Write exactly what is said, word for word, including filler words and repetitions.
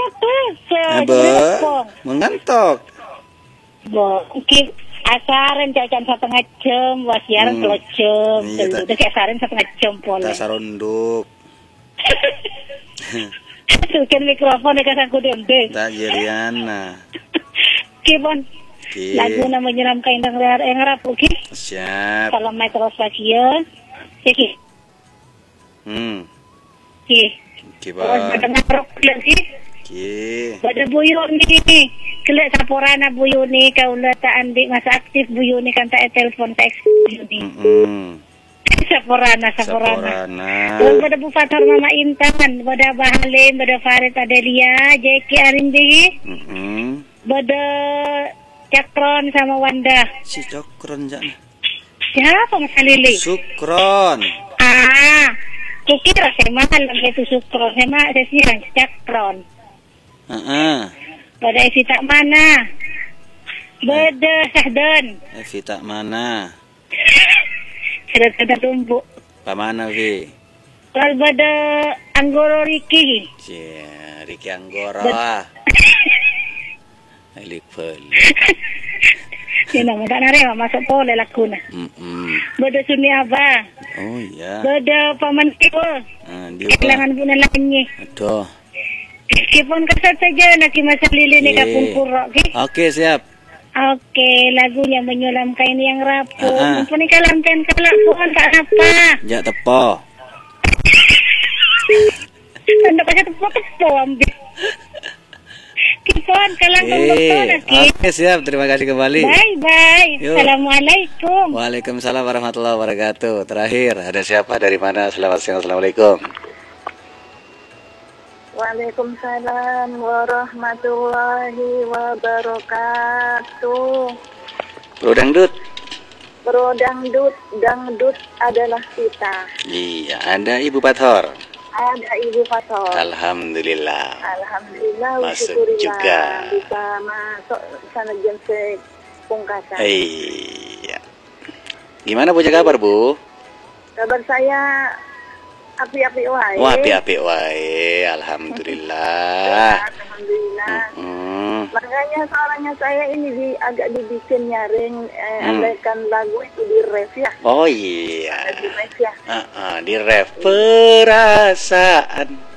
tuh. Apa? Mengantok. Bo, mungkin asaran jajan setengah jam, wasiaran Hmm. dua jam. Iya, tak- Udah kayak asaran setengah jam boleh. Tak saronduk. Masukin mikrofon dekat aku dendeng. Tak jeriana. Kibon. Ki. Lagu nama menyeramkan yang leher yang rapuh ki. Siap. Kalau mai terus lagi ya. Ki. Hmm. Ki. Ki Terus ba. berdengar rock lagi. Ki. Pada buyu ni. Kelak saporana buyu ni kau tak andik masa aktif buyu ni kan tak telefon tak buyu ni. Hmm. Saporana saporana. Saporana. Terus pada Bu Fathar Mama Intan, pada Bahalim, pada Farid Adelia, Jeki Arindi, Hmm. pada Cakron sama Wanda. Si Cokron jana. Siapa Mas Lili? Sukron. Ah, kukira saya mahal itu Sukron, saya mah saya siang Cakron. Heeh. Pada isi tak mana? Pada Sahdan. Evi tak mana? Sudah sudah tumbuk. Pamana Vi? Lalu pada Anggoro Riki. Cia, Riki Anggora. Elik pel. Ini nama tak nare masuk pole lakuna. Hmm. Pada Suni Abah. Oh iya. Pada Paman Ibu. Ah, dia Kehilangan guna lainnya. Aduh. Kipun kesat saja nak masa lili ni kapung purok. Oke, siap. Oke, lagunya menyulam kain yang rapuh. Ah, ah. Mumpuni kalam ten kalak pun tak apa. Jak tepo. Anda pasal tepo-tepo ambil. Kipun kalang tunggu Eh, lagi. oke siap. Terima kasih kembali. Bye bye. Yuk. Assalamualaikum. Waalaikumsalam warahmatullahi wabarakatuh. Terakhir, ada siapa dari mana? Selamat siang. Assalamualaikum. Waalaikumsalam warahmatullahi wabarakatuh. Bro Dangdut. Bro dangdut, dangdut adalah kita. Iya, ada Ibu Pathor. Ada Ibu Fathor. Alhamdulillah. Alhamdulillah, Masuk syukurillah. juga. Bisa masuk sana jam sepungkasan. Iya. Gimana punya kabar, Bu? Kabar saya api-api wae. Wah, api-api wae. Alhamdulillah. Alhamdulillah. Hmm. Makanya soalnya saya ini di, agak dibikin nyaring eh, Hmm. andaikan lagu itu di ref ya. Oh iya. Di ref ya. Ah, ah, di ref perasaan.